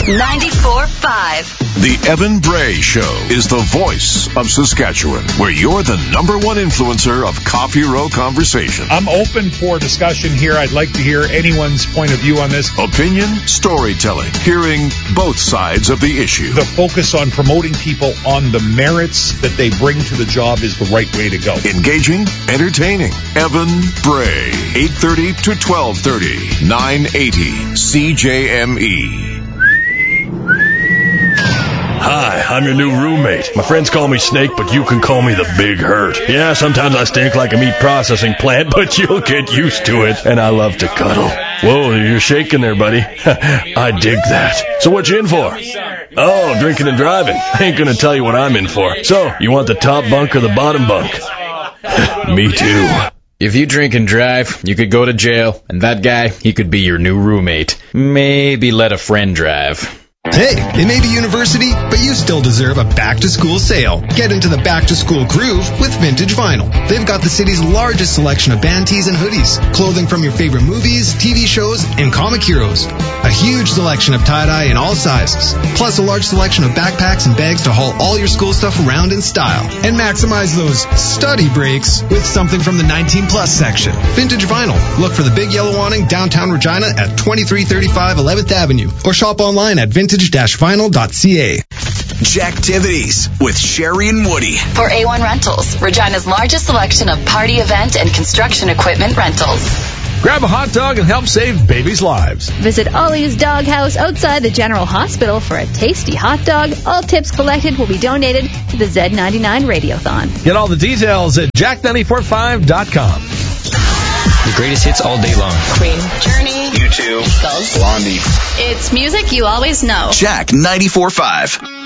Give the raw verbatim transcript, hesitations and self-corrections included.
ninety-four point five. The Evan Bray Show is the voice of Saskatchewan, where you're the number one influencer of Coffee Row conversation. I'm open for discussion here. I'd like to hear anyone's point of view on this. Opinion, storytelling, hearing both sides of the issue. The focus on promoting people on the merits that they bring to the job is the right way to go. Engaging, entertaining. Evan Bray, eight thirty to twelve thirty, nine eighty C J M E. Hi, I'm your new roommate. My friends call me Snake, but you can call me the Big Hurt. Yeah, sometimes I stink like a meat processing plant, but you'll get used to it. And I love to cuddle. Whoa, you're shaking there, buddy. I dig that. So what you in for? Oh, drinking and driving. I ain't gonna tell you what I'm in for. So, you want the top bunk or the bottom bunk? Me too. If you drink and drive, you could go to jail, and that guy, he could be your new roommate. Maybe let a friend drive. Hey, it may be university, but you still deserve a back-to-school sale. Get into the back-to-school groove with Vintage Vinyl. They've got the city's largest selection of band tees and hoodies, clothing from your favorite movies, T V shows, and comic heroes. A huge selection of tie-dye in all sizes, plus a large selection of backpacks and bags to haul all your school stuff around in style. And maximize those study breaks with something from the nineteen plus section. Vintage Vinyl. Look for the big yellow awning downtown Regina at twenty-three thirty-five eleventh Avenue, or shop online at vintage vinyl dot c a. Jacktivities with Sherry and Woody. For A one Rentals, Regina's largest selection of party event and construction equipment rentals. Grab a hot dog and help save babies' lives. Visit Ollie's Doghouse outside the General Hospital for a tasty hot dog. All tips collected will be donated to the Z ninety-nine Radiothon. Get all the details at jack nine four five dot com. The greatest hits all day long. Queen, Journey, U two, Eagles, Blondie. It's music you always know. Jack ninety-four point five.